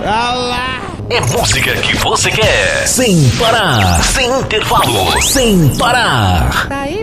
É música que você quer. Sem parar. Sem intervalo. Sem parar. Tá aí,